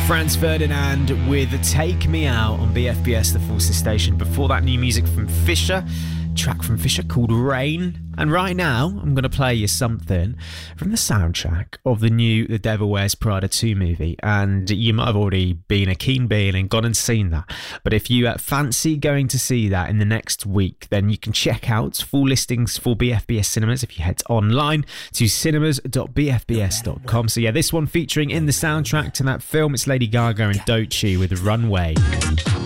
Franz Ferdinand with Take Me Out on BFBS, the Forces station. Before that, new music from Fisher, track from Fisher called Rain. And right now, I'm going to play you something from the soundtrack of the new The Devil Wears Prada 2 movie. And you might have already been a keen bean and gone and seen that. But if you fancy going to see that in the next week, then you can check out full listings for BFBS cinemas if you head online to cinemas.bfbs.com. So yeah, this one featuring in the soundtrack to that film, it's Lady Gaga and Doechii with Runway.